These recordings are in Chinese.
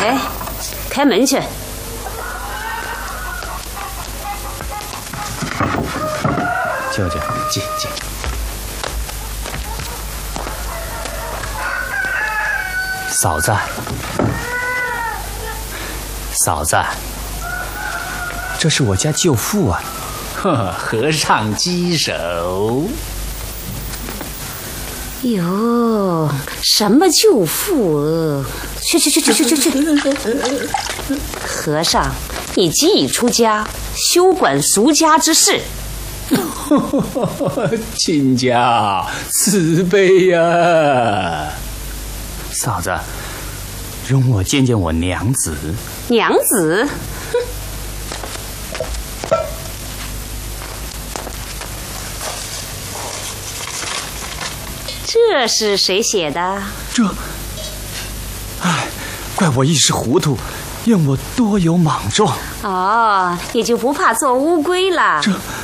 哎，开门去。 舅舅，进。嫂子，这是我家舅父啊。 和尚稽首。 哟，什么舅父？去！和尚，你既已出家，休管俗家之事。 亲家慈悲呀！ 嫂子，容我见见我娘子。 娘子？哼！这是谁写的？ 怪我一时糊涂，愿我多有莽撞。 哦，也就不怕做乌龟了。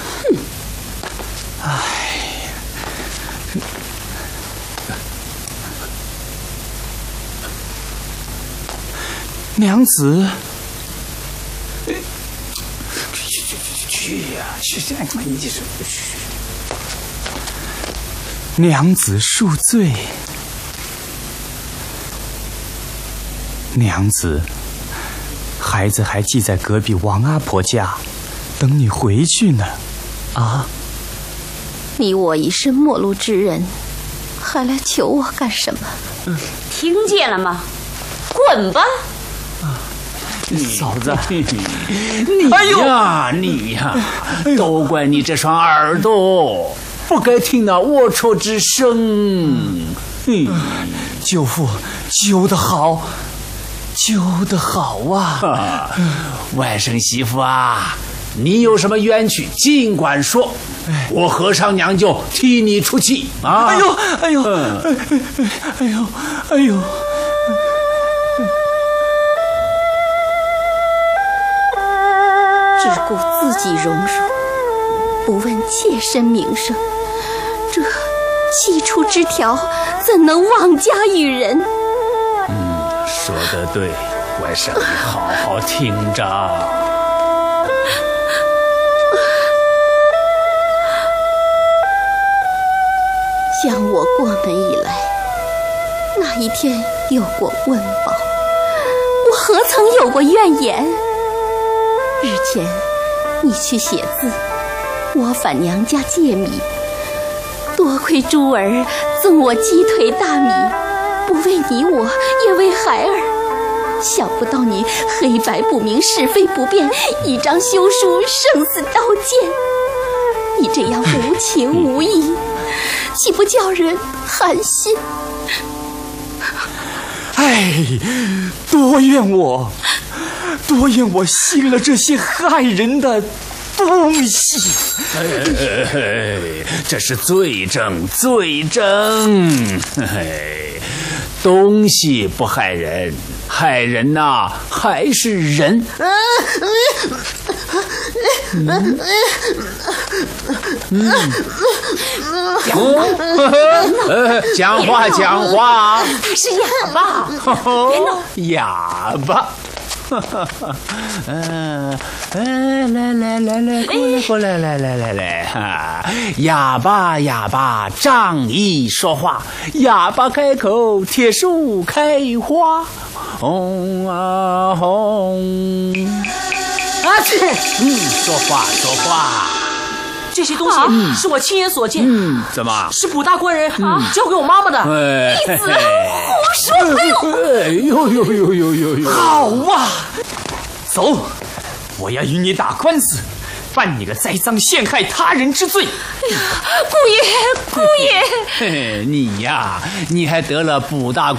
娘子， 去呀！ 娘子恕罪。娘子，孩子还寄在隔壁王阿婆家，等你回去呢。啊！ 你我已是陌路之人，还来求我干什么？ 听见了吗？滚吧！ 嫂子， 你呀，都怪你这双耳朵，不该听那龌龊之声。 舅父揪得好啊！ 外甥媳妇啊，你有什么冤屈尽管说，我和尚娘就替你出气啊！ 哎呦！ 只顾自己荣辱，不问妾身名声，这七出之条怎能妄加于人？ 说得对，外甥，你好好听着。 想我过门以来，哪一天有过温饱？我何曾有过怨言？日前你去写字，我返娘家借米，多亏珠儿赠我鸡腿大米，不为你我，也为孩儿。想不到你黑白不明，是非不辨，一张休书胜似刀剑。你这样无情无义，岂不叫人寒心？ 多怨我信了这些害人的东西。 这是罪证。东西不害人，害人呐，还是人。讲话。 他是哑巴，别闹。 哑巴。过来，哑巴，仗义说话，哑巴开口，铁树开花，红啊红。说话。 这些东西是我亲眼所见。 怎么？ 是卜大官人交给我妈妈的。 你死了！胡说！ 好啊，走，我要与你打官司，犯你个栽赃陷害他人之罪。 姑爷， 你呀，你还得了卜大